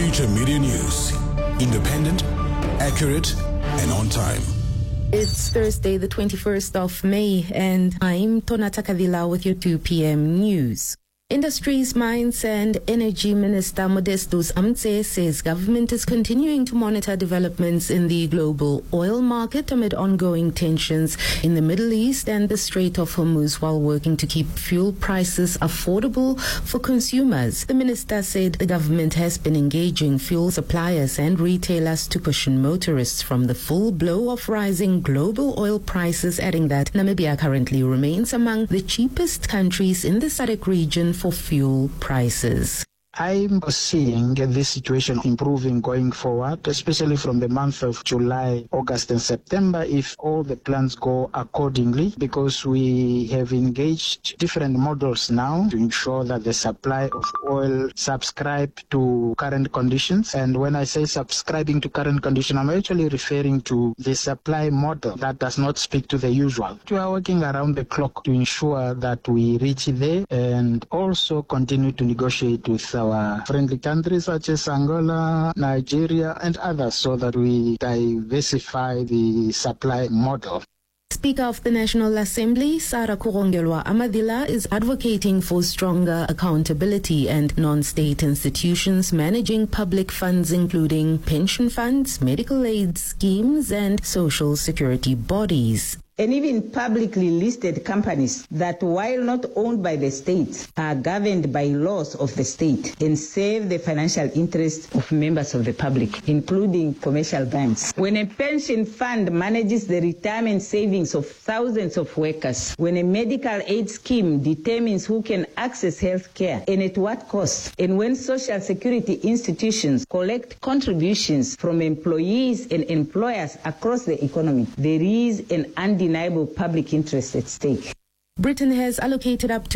Future Media News. Independent, accurate, and on time. It's Thursday, the 21st of May, and I'm Tonata Kavila with your 2 p.m. news. Industries, Mines and Energy Minister Modestus Amtse says government is continuing to monitor developments in the global oil market amid ongoing tensions in the Middle East and the Strait of Hormuz while working to keep fuel prices affordable for consumers. The minister said the government has been engaging fuel suppliers and retailers to cushion motorists from the full blow of rising global oil prices, adding that Namibia currently remains among the cheapest countries in the SADC region for fuel prices. I'm seeing this situation improving going forward, especially from the month of July, August and September, if all the plans go accordingly, because we have engaged different models now to ensure that the supply of oil subscribe to current conditions. And when I say subscribing to current conditions, I'm actually referring to the supply model that does not speak to the usual. We are working around the clock to ensure that we reach there and also continue to negotiate with our friendly countries such as Angola, Nigeria, and others so that we diversify the supply model. Speaker of the National Assembly, Sarah Kurongelwa Amadila, is advocating for stronger accountability and non-state institutions managing public funds, including pension funds, medical aid schemes, and social security bodies. And even publicly listed companies that, while not owned by the state, are governed by laws of the state and serve the financial interests of members of the public, including commercial banks. When a pension fund manages the retirement savings of thousands of workers, when a medical aid scheme determines who can access health care and at what cost, and when social security institutions collect contributions from employees and employers across the economy, there is an undeniable public interest at stake. Britain has allocated up to